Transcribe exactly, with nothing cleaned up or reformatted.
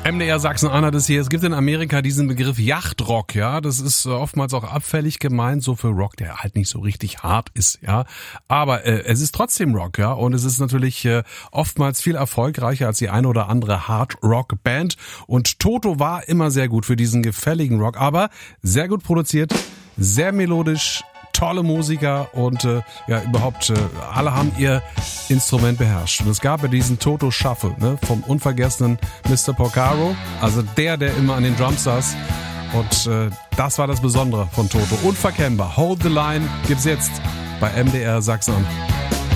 M D R Sachsen-Anhalt ist hier. Es gibt in Amerika diesen Begriff Yachtrock, ja. Das ist oftmals auch abfällig gemeint, so für Rock, der halt nicht so richtig hart ist, ja. Aber äh, es ist trotzdem Rock, ja. Und es ist natürlich äh, oftmals viel erfolgreicher als die eine oder andere Hard-Rock-Band. Und Toto war immer sehr gut für diesen gefälligen Rock, aber sehr gut produziert, sehr melodisch, tolle Musiker und äh, ja überhaupt äh, alle haben ihr Instrument beherrscht. Und es gab ja diesen Toto Shuffle, ne, vom unvergessenen Mister Porcaro, also der, der immer an den Drums saß. Und äh, das war das Besondere von Toto. Unverkennbar. Hold the Line gibt's jetzt bei M D R Sachsen.